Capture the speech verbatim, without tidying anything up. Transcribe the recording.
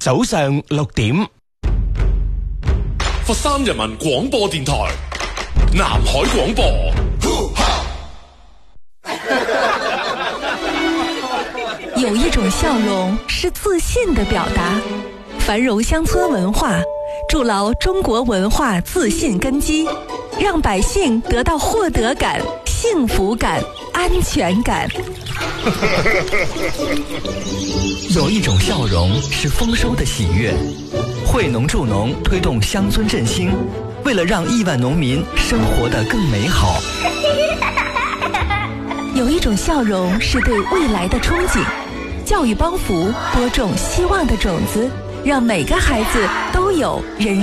早上六點， 佛山人民廣播電台南海廣播。 有一種笑容是自信的表達，繁榮鄉村文化，築牢中國文化自信根基，讓百姓得到獲得感、幸福感、安全感。 有一種笑容是豐收的喜悅，惠農助農推動鄉村振興，為了讓億萬農民生活得更美好。 有一種笑容是對未來的憧憬，教育幫扶播種希望的種子，讓每個孩子都有人